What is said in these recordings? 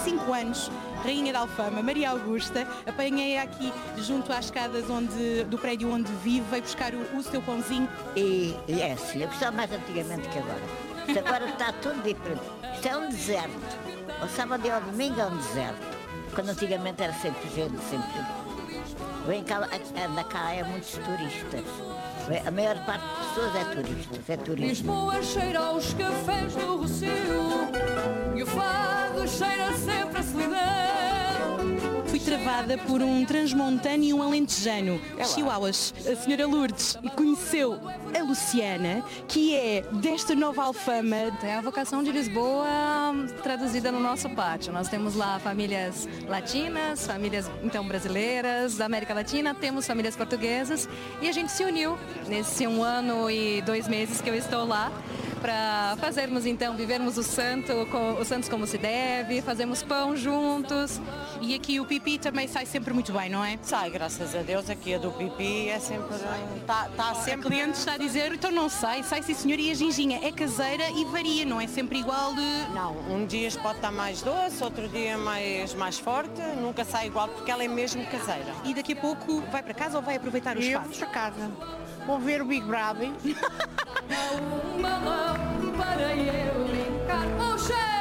95 anos, Rainha da Alfama, Maria Augusta. Apanhei aqui junto às escadas do prédio onde vive, veio buscar o seu pãozinho. E é assim, eu gostava mais antigamente que agora. Isto agora está tudo diferente. Isto é um deserto. O sábado e ao domingo é um deserto. Quando antigamente era sempre gente, sempre gente. Vem cá, anda cá, é muitos turistas. A maior parte das pessoas é turistas, é turismo. Lisboa cheira aos cafés do Rocio e o fado cheira sempre a solidão. Fui travada por um transmontano e um alentejano, chihuahuas. A senhora Lourdes conheceu a Luciana, que é desta nova Alfama. É a vocação de Lisboa traduzida no nosso pátio. Nós temos lá famílias latinas, famílias então brasileiras, da América Latina, temos famílias portuguesas e a gente se uniu nesse 1 ano e 2 meses que eu estou lá para fazermos então, vivermos os santos como se deve, fazemos pão juntos. E aqui o pipi também sai sempre muito bem, não é? Sai, graças a Deus, aqui a do pipi é sempre... Está sempre... O cliente está a dizer, então não sai sim senhor, e a ginginha é caseira e varia, não é sempre igual de... Não, um dia pode estar mais doce, outro dia mais forte, nunca sai igual porque ela é mesmo caseira. E daqui a pouco vai para casa ou vai aproveitar os Eu fados? para casa. Vou ver o Big Brother. Um balão para eu brincar. Oh, chefe!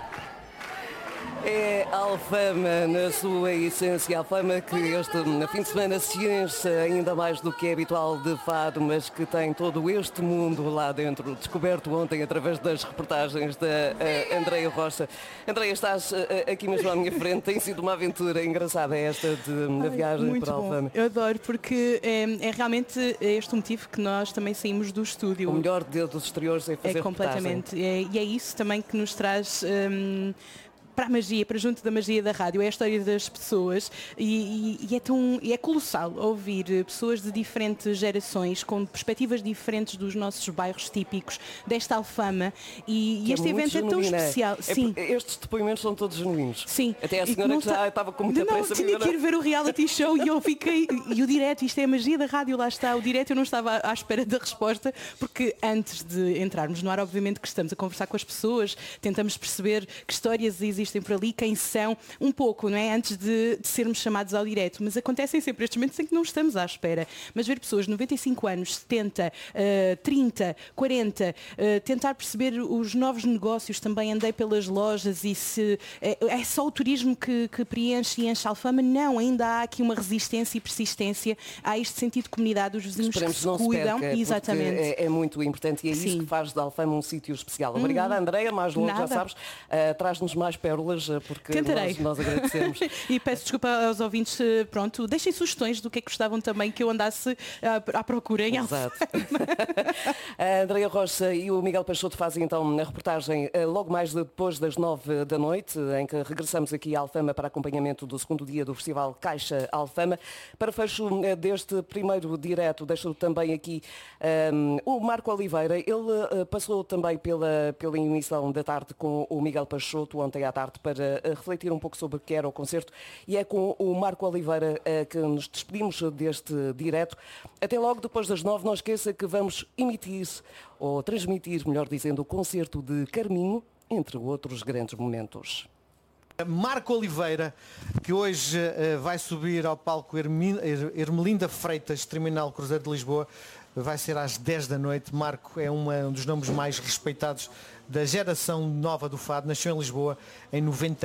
É a Alfama, na sua essência, a Alfama que este fim de semana se enche ainda mais do que é habitual de fado, mas que tem todo este mundo lá dentro, descoberto ontem através das reportagens da Andreia Rocha. Andreia, estás aqui mesmo à minha frente, tem sido uma aventura engraçada esta de viagem muito para a Alfama. Bom. Eu adoro, porque é realmente este o motivo que nós também saímos do estúdio. O melhor dos exteriores é fazer completamente. E é isso também que nos traz... para a magia, para junto da magia da rádio, é a história das pessoas e é colossal ouvir pessoas de diferentes gerações, com perspectivas diferentes dos nossos bairros típicos, desta Alfama, e este evento é tão especial. Sim. Estes depoimentos são todos genuínos. Sim. Até a senhora que já estava com muita pressa. Tinha que ir ver o reality show e eu fiquei, e o direto, isto é a magia da rádio, lá está, o direto eu não estava à espera da resposta, porque antes de entrarmos no ar, obviamente que estamos a conversar com as pessoas, tentamos perceber que histórias existem por ali, quem são, um pouco, não é? Antes de sermos chamados ao direto, mas acontecem sempre estes momentos em que não estamos à espera. Mas ver pessoas de 95 anos, 70, 30, 40, tentar perceber os novos negócios, também andei pelas lojas e se é só o turismo que preenche e enche a Alfama, não, ainda há aqui uma resistência e persistência, há este sentido de comunidade, os vizinhos Esperemos que se cuidam. Exatamente. É muito importante e é isso que faz da Alfama um sítio especial. Obrigada, Andreia, mais longe, já sabes, traz-nos mais pérolas, porque nós agradecemos. E peço desculpa aos ouvintes, pronto, deixem sugestões do que é que gostavam também que eu andasse à procura em Alfama. Exato. A Andreia Rocha e o Miguel Peixoto fazem então a reportagem logo mais depois das 9 da noite, em que regressamos aqui à Alfama para acompanhamento do segundo dia do Festival Caixa Alfama. Para fecho deste primeiro direto, deixo também aqui o Marco Oliveira. Ele passou também pela emissão da tarde com o Miguel Peixoto ontem à tarde para refletir um pouco sobre o que era o concerto, e é com o Marco Oliveira que nos despedimos deste direto. Até logo, depois das 9, não esqueça que vamos emitir, ou transmitir, melhor dizendo, o concerto de Carminho, entre outros grandes momentos. Marco Oliveira, que hoje vai subir ao palco Ermelinda Freitas, Terminal Cruzeiro de Lisboa, vai ser às 10 da noite. Marco é um dos nomes mais respeitados da geração nova do fado, nasceu em Lisboa em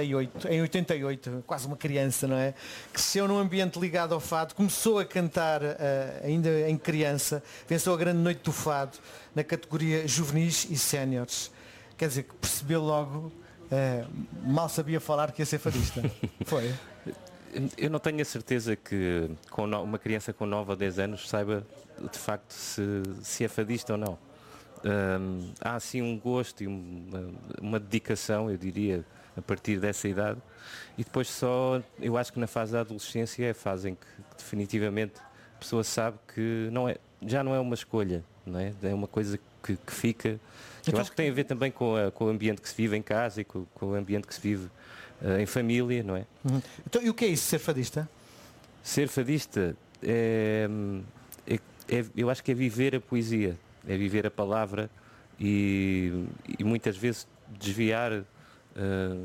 88, quase uma criança, não é? Cresceu num ambiente ligado ao fado, começou a cantar ainda em criança, venceu a grande noite do fado na categoria juvenis e séniores. Quer dizer, que percebeu logo, mal sabia falar que ia ser fadista. Foi. Eu não tenho a certeza que uma criança com 9 ou 10 anos saiba de facto se é fadista ou não. Há assim um gosto e uma dedicação, eu diria, a partir dessa idade, e depois só, eu acho que na fase da adolescência é a fase em que definitivamente a pessoa sabe que já não é uma escolha, não é? É uma coisa que fica, que eu acho que tem a ver também com o ambiente que se vive em casa e com o ambiente que se vive em família, não é? Então, e o que é isso, ser fadista? Ser fadista eu acho que é viver a poesia, é viver a palavra e muitas vezes desviar